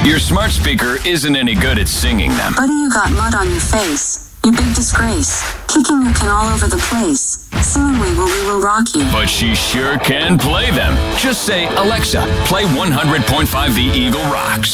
Your smart speaker isn't any good at singing them. Buddy, you got mud on your face. You big disgrace. Kicking your can all over the place. Singing We Will Rock You. But she sure can play them. Just say, Alexa, play 100.5 The Eagle Rocks.